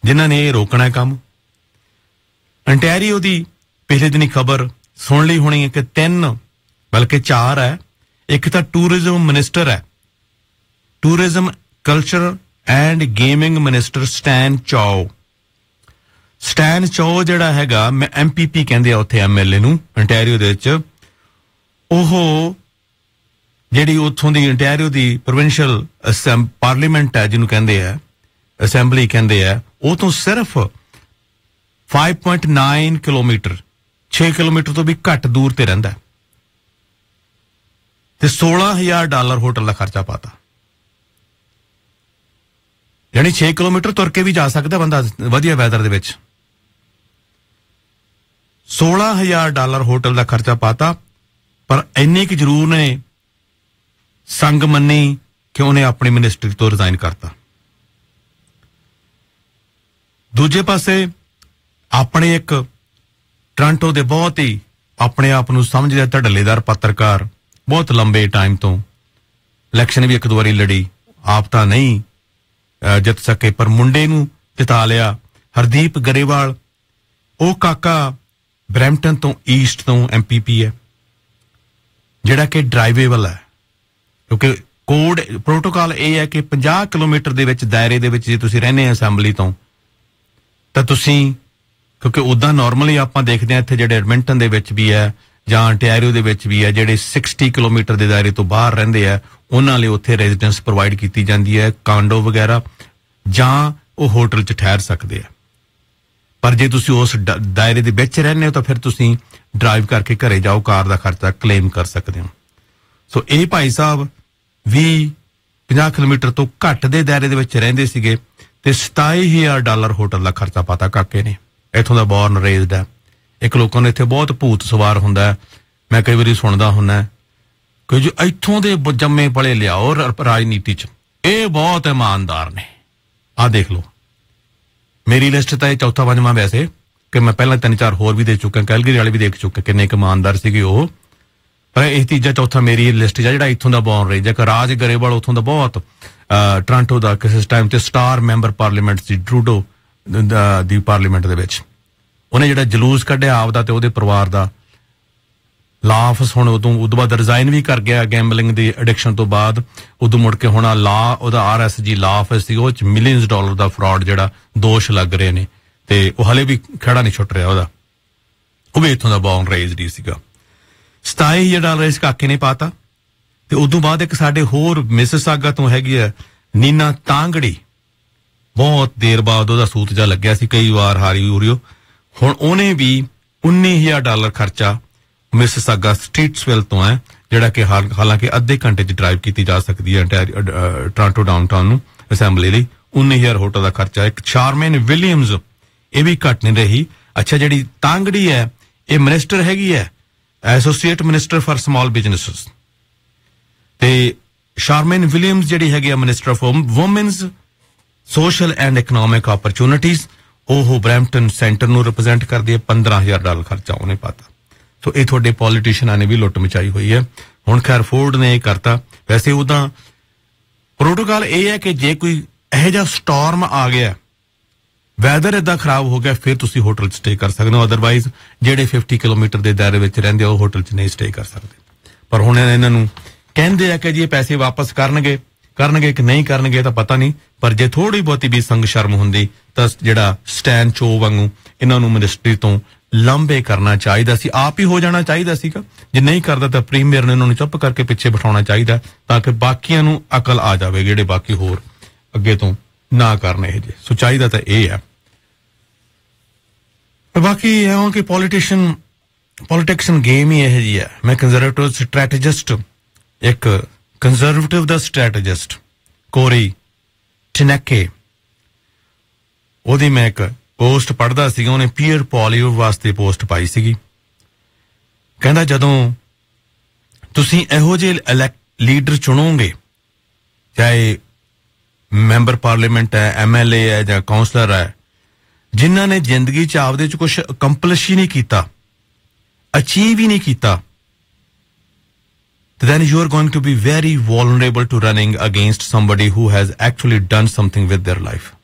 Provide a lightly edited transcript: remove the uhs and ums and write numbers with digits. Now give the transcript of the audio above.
ਜਿਨ੍ਹਾਂ ਨੇ ਇਹ ਰੋਕਣਾ ਕੰਮ। ਅੰਟੈਰੀਓ ਦੀ ਪਿਛਲੇ ਦਿਨੀ ਖਬਰ ਸੁਣ ਲਈ ਹੋਣੀ ਹੈ ਕਿ 3 ਬਲਕਿ 4 ਹੈ। ਇੱਕ ਤਾਂ ਟੂਰਿਜ਼ਮ ਮਿਨਿਸਟਰ ਹੈ, tourism culture and gaming minister Stan ਚੋ ਜਿਹੜਾ ਹੈਗਾ MPP ਕਹਿੰਦੇ ਆ ਉੱਥੇ MLA ਨੂੰ ਅੰਟੈਰੀਓ ਦੇ ਵਿੱਚ। ਉਹ ਜਿਹੜੀ ਉੱਥੋਂ ਦੀ ਅੰਟੈਰੀਓ ਦੀ ਪ੍ਰੋਵਿੰਸ਼ੀਅਲ ਪਾਰਲੀਮੈਂਟ ਹੈ ਜਿਹਨੂੰ ਕਹਿੰਦੇ ਆ ਅਸੈਂਬਲੀ ਕਹਿੰਦੇ ਆ, ਉਹ ਤੋਂ ਸਿਰਫ 5.9 ਕਿਲੋਮੀਟਰ 6 ਕਿਲੋਮੀਟਰ ਤੋਂ ਵੀ ਘੱਟ ਦੂਰ ਤੇ ਰਹਿੰਦਾ ਤੇ $16,000 ਹੋਟਲ ਦਾ ਖਰਚਾ ਪਾਤਾ। ਯਾਨੀ 6 ਕਿਲੋਮੀਟਰ ਤੁਰ ਕੇ ਵੀ ਜਾ ਸਕਦਾ ਬੰਦਾ ਵਧੀਆ ਵੈਦਰ ਦੇ ਵਿੱਚ। $16,000 ਹੋਟਲ ਦਾ ਖਰਚਾ ਪਾਤਾ, ਪਰ ਇੰਨੇ ਕਿ ਜ਼ਰੂਰ ਨੇ ਸੰਗ ਮੰਨੀ ਕਿ ਉਹਨੇ ਆਪਣੀ ਮਿਨਿਸਟਰੀ ਤੋਂ ਰਿਜ਼ਾਈਨ ਕਰਤਾ। ਦੂਜੇ ਪਾਸੇ ਆਪਣੇ ਇੱਕ ਟੋਰਾਂਟੋ ਦੇ ਬਹੁਤ ਹੀ ਆਪਣੇ ਆਪ ਨੂੰ ਸਮਝਦੇ ਧੜੱਲੇਦਾਰ ਪੱਤਰਕਾਰ, ਬਹੁਤ ਲੰਬੇ ਟਾਈਮ ਤੋਂ ਇਲੈਕਸ਼ਨ ਵੀ ਇੱਕ ਦੋ ਵਾਰੀ ਲੜੀ, ਆਪ ਤਾਂ ਨਹੀਂ ਜਿੱਤ ਸਕੇ ਪਰ ਮੁੰਡੇ ਨੂੰ ਜਿਤਾ ਲਿਆ, ਹਰਦੀਪ ਗਰੇਵਾਲ। ਉਹ ਕਾਕਾ ਬਰੈਂਪਟਨ ਤੋਂ ਈਸਟ ਤੋਂ MPP ਹੈ, ਜਿਹੜਾ ਕਿ ਡਰਾਈਵੇਬਲ ਹੈ, ਕਿਉਂਕਿ ਕੋਡ ਪ੍ਰੋਟੋਕਾਲ ਇਹ ਹੈ ਕਿ 50 ਕਿਲੋਮੀਟਰ ਦੇ ਵਿੱਚ ਦਾਇਰੇ ਦੇ ਵਿੱਚ ਜੇ ਤੁਸੀਂ ਰਹਿੰਦੇ ਅਸੈਂਬਲੀ ਤੋਂ ਤਾਂ ਤੁਸੀਂ, ਕਿਉਂਕਿ ਉੱਦਾਂ ਨਾਰਮਲੀ ਆਪਾਂ ਦੇਖਦੇ ਹਾਂ ਇੱਥੇ ਜਿਹੜੇ ਐਡਮਿੰਟਨ ਦੇ ਵਿੱਚ ਵੀ ਹੈ ਜਾਂ ਅੰਟੈਰੀਓ ਦੇ ਵਿੱਚ ਵੀ ਹੈ, ਜਿਹੜੇ 60 ਕਿਲੋਮੀਟਰ ਦੇ ਦਾਇਰੇ ਤੋਂ ਬਾਹਰ ਰਹਿੰਦੇ ਆ ਉਹਨਾਂ ਲਈ ਉੱਥੇ ਰੈਜ਼ੀਡੈਂਸ ਪ੍ਰੋਵਾਈਡ ਕੀਤੀ ਜਾਂਦੀ ਹੈ, ਕਾਂਡੋ ਵਗੈਰਾ, ਜਾਂ ਉਹ ਹੋਟਲ 'ਚ ਠਹਿਰ ਸਕਦੇ ਆ। ਪਰ ਜੇ ਤੁਸੀਂ ਉਸ ਦਾਇਰੇ ਦੇ ਵਿੱਚ ਰਹਿੰਦੇ ਹੋ ਤਾਂ ਫਿਰ ਤੁਸੀਂ ਡਰਾਈਵ ਕਰਕੇ ਘਰੇ ਜਾਓ, ਕਾਰ ਦਾ ਖਰਚਾ ਕਲੇਮ ਕਰ ਸਕਦੇ ਹੋ। ਸੋ ਇਹ ਭਾਈ ਸਾਹਿਬ 50 ਕਿਲੋਮੀਟਰ ਤੋਂ ਘੱਟ ਦੇ ਦਾਇਰੇ ਦੇ ਵਿੱਚ ਰਹਿੰਦੇ ਸੀਗੇ ਤੇ $27,000 ਹੋਟਲ ਦਾ ਖਰਚਾ ਪਾਤਾ ਕਾਕੇ ਨੇ। ਇੱਥੋਂ ਦਾ ਬੌਰਨ ਰੇਜ਼ਡ ਹੈ। ਇੱਕ ਲੋਕਾਂ ਨੂੰ ਇੱਥੇ ਬਹੁਤ ਭੂਤ ਸਵਾਰ ਹੁੰਦਾ, ਮੈਂ ਕਈ ਵਾਰੀ ਸੁਣਦਾ ਹੁੰਦਾ ਕਿ ਜੋ ਇੱਥੋਂ ਦੇ ਜੰਮੇ ਪਲੇ ਲਿਆਓ ਰਾਜਨੀਤੀ 'ਚ, ਇਹ ਬਹੁਤ ਇਮਾਨਦਾਰ ਨੇ। ਆਹ ਦੇਖ ਲਓ, ਮੇਰੀ ਲਿਸਟ ਤਾਂ ਇਹ ਚੌਥਾ ਪੰਜਵਾਂ ਵੈਸੇ, ਕਿ ਮੈਂ ਪਹਿਲਾਂ 3-4 ਹੋਰ ਵੀ ਦੇ ਚੁੱਕਾ, ਕੈਲਗਰੀ ਵਾਲੇ ਵੀ ਦੇਖ ਚੁੱਕੇ ਕਿੰਨੇ ਇਮਾਨਦਾਰ ਸੀਗੇ ਉਹ, ਪਰ ਇਹ ਤੀਜਾ ਚੌਥਾ ਮੇਰੀ ਲਿਸਟ ਜਿਹੜਾ ਇੱਥੋਂ ਦਾ ਬੌਰਨ ਰੇਜ਼ ਹੈ। ਰਾਜ ਗਰੇਵਾਲ ਉੱਥੋਂ ਦਾ ਬਹੁਤ ਟੋਰਾਂਟੋ ਦਾ ਕਿਸੇ ਟਾਈਮ ਤੇ ਸਟਾਰ ਮੈਂਬਰ ਪਾਰਲੀਮੈਂਟ ਸੀ, ਟਰੂਡੋ ਦੀ ਪਾਰਲੀਮੈਂਟ ਦੇ ਵਿੱਚ। ਉਹਨੇ ਜਿਹੜਾ ਜਲੂਸ ਕੱਢਿਆ ਆਪਦਾ ਤੇ ਉਹਦੇ ਪਰਿਵਾਰ ਦਾ, ਲਾਫਸ ਹੁਣ ਉਦੋਂ ਬਾਅਦ ਰਿਜ਼ਾਈਨ ਵੀ ਕਰ ਗਿਆ ਗੈਂਬਲਿੰਗ ਦੀ ਐਡਿਕਸ਼ਨ ਤੋਂ ਬਾਅਦ। ਉਦੋਂ ਮੁੜ ਕੇ ਹੁਣ ਉਹਦਾ RSG ਲਾਫਸ ਸੀ, ਉਹ ਚ $ਮਿਲੀਅਨਸ ਦਾ ਫਰਾਡ ਜਿਹੜਾ ਦੋਸ਼ ਲੱਗ ਰਹੇ ਨੇ ਤੇ ਉਹ ਹਲੇ ਵੀ ਖੜਾ ਨਹੀਂ ਛੁੱਟ ਰਿਹਾ ਉਹਦਾ। ਉਹ ਵੀ ਇੱਥੋਂ ਦਾ ਬੌਰਨ ਰੇਜ਼ਡ ਹੀ ਸੀਗਾ। $27,000 ਇਸ ਕਾਕੇ ਨੇ ਪਾਤਾ। ਤੇ ਉਦੋਂ ਬਾਅਦ ਇੱਕ ਸਾਡੇ ਹੋਰ ਮਿਸਿਸਾਗਾ ਤੋਂ ਹੈਗੀ ਹੈ ਨੀਨਾ ਤਾਂਗੜੀ, ਬਹੁਤ ਦੇਰ ਬਾਅਦ ਉਹਦਾ ਸੂਤ ਜਾ ਲੱਗਿਆ ਸੀ, ਕਈ ਵਾਰ ਹਾਰੀ ਉਰੀਓ। ਹੁਣ ਉਹਨੇ ਵੀ $19,000 ਖਰਚਾ ਮਿਸਿਸਾਗਾ ਸਟ੍ਰੀਟਸਵਿਲ ਤੋਂ ਹੈ, ਜਿਹੜਾ ਕਿ ਹਾਲਾਂਕਿ ਅੱਧੇ ਘੰਟੇ 'ਚ ਡਰਾਈਵ ਕੀਤੀ ਜਾ ਸਕਦੀ ਹੈ ਟੋਰਾਂਟੋ ਡਾਊਨਟਾਊਨ ਨੂੰ ਅਸੈਂਬਲੀ ਲਈ। $19,000 ਹੋਟਲ ਦਾ ਖਰਚਾ। ਇੱਕ ਸ਼ਾਰਮੇਨ ਵਿਲੀਅਮਸ, ਇਹ ਵੀ ਘੱਟ ਨਹੀਂ ਰਹੀ। ਅੱਛਾ, ਜਿਹੜੀ ਤਾਂਗੜੀ ਹੈ ਇਹ ਮਿਨਿਸਟਰ ਹੈਗੀ ਹੈ, associate minister for small businesses, ਤੇ ਸ਼ਾਰਮੇਨ ਵਿਲੀਅਮਸ ਜਿਹੜੀ ਹੈਗੀ ਆ minister of women's social and economic opportunities, ਉਹ ਬਰੈਂਪਟਨ ਸੈਂਟਰ ਨੂੰ ਰਿਪਰੈਜ਼ੈਂਟ ਕਰਦੀ ਹੈ। $15,000 ਖਰਚਾ ਉਹਨੇ ਪਾਤਾ। ਸੋ ਇਹ ਤੁਹਾਡੇ ਪੋਲੀਟੀਸ਼ੀਅਨਾਂ ਨੇ ਵੀ ਲੁੱਟ ਮਚਾਈ ਹੋਈ ਹੈ। ਹੁਣ ਖੈਰ ਫੋਰਡ ਨੇ ਇਹ ਕਰਤਾ। ਵੈਸੇ ਉਹਦਾ ਪ੍ਰੋਟੋਕਾਲ ਇਹ ਹੈ ਕਿ ਜੇ ਕੋਈ ਇਹੋ ਜਿਹਾ ਸਟਾਰਮ ਆ ਗਿਆ, ਵੈਦਰ ਏਦਾਂ ਖਰਾਬ ਹੋ ਗਿਆ, ਫਿਰ ਤੁਸੀਂ ਹੋਟਲ 'ਚ ਸਟੇ ਕਰ ਸਕਦੇ ਹੋ। ਅਦਰਵਾਈਜ਼ ਜਿਹੜੇ 50 ਕਿਲੋਮੀਟਰ ਦੇ ਦਾਇਰੇ ਵਿੱਚ ਰਹਿੰਦੇ ਉਹ ਹੋਟਲ 'ਚ ਨਹੀਂ ਸਟੇ ਕਰ ਸਕਦੇ। ਪਰ ਹੁਣ ਇਹਨਾਂ ਨੂੰ ਕਹਿੰਦੇ ਆ ਕਿ ਜੀ ਇਹ ਪੈਸੇ ਵਾਪਸ ਕਰਨਗੇ ਕਿ ਨਹੀਂ ਕਰਨਗੇ ਤਾਂ ਪਤਾ ਨਹੀਂ, ਪਰ ਜੇ ਥੋੜੀ ਬਹੁਤੀ ਵੀ ਸੰਗ ਸ਼ਰਮ ਹੁੰਦੀ ਤਾਂ ਜਿਹੜਾ ਸਟੈਨ ਚੋ ਵਾਂਗੂ ਇਹਨਾਂ ਨੂੰ ਮਿਨਿਸਟਰੀ ਤੋਂ ਲੰਬੇ ਕਰਨਾ ਚਾਹੀਦਾ ਸੀ, ਆਪ ਹੀ ਹੋ ਜਾਣਾ ਚਾਹੀਦਾ ਸੀਗਾ। ਜੇ ਨਹੀਂ ਕਰਦਾ ਤਾਂ ਪ੍ਰੀਮੀਅਰ ਨੇ ਉਹਨਾਂ ਨੂੰ ਚੁੱਪ ਕਰਕੇ ਪਿੱਛੇ ਬਿਠਾਉਣਾ ਚਾਹੀਦਾ, ਤਾਂ ਕਿ ਬਾਕੀਆਂ ਨੂੰ ਅਕਲ ਆ ਜਾਵੇ, ਜਿਹੜੇ ਬਾਕੀ ਹੋਰ ਅੱਗੇ ਤੋਂ ਨਾ ਕਰਨ ਇਹ ਜੇ। ਸੋ ਚਾਹੀਦਾ ਤਾਂ ਇਹ ਹੈ। ਬਾਕੀ ਇਹ ਕਿ ਪੋਲੀਟਿਕਸ ਗੇਮ ਹੀ ਇਹੋ ਜਿਹੀ ਹੈ। ਮੈਂ ਕੰਜ਼ਰਵੇਟਿਵ ਸਟ੍ਰੈਟੇਜਿਸਟ, ਇੱਕ ਕੰਜ਼ਰਵੇਟਿਵ ਦਾ ਸਟ੍ਰੈਟੇਜਿਸਟ ਕੋਰੀ ਟਨੈਕੇ, ਉਹਦੀ ਮੈਂ ਇੱਕ ਪੋਸਟ ਪੜ੍ਹਦਾ ਸੀਗਾ। ਉਹਨੇ ਪੀਅਰ ਪੋਲੀਓ ਵਾਸਤੇ ਪੋਸਟ ਪਾਈ ਸੀਗੀ। ਕਹਿੰਦਾ ਜਦੋਂ ਤੁਸੀਂ ਇਹੋ ਜਿਹੇ ਲੀਡਰ ਚੁਣੋਗੇ, ਚਾਹੇ ਮੈਂਬਰ ਪਾਰਲੀਮੈਂਟ ਹੈ, MLA ਹੈ ਜਾਂ ਕਾਉਂਸਲਰ ਹੈ, ਜਿਨ੍ਹਾਂ ਨੇ ਜ਼ਿੰਦਗੀ 'ਚ ਆਪਦੇ 'ਚ ਕੁਛ ਅਕੰਪਲਿਸ਼ ਹੀ ਨਹੀਂ ਕੀਤਾ, ਅਚੀਵ ਹੀ ਨਹੀਂ ਕੀਤਾ, then you are going to be very vulnerable to running against somebody who has actually done something with their life.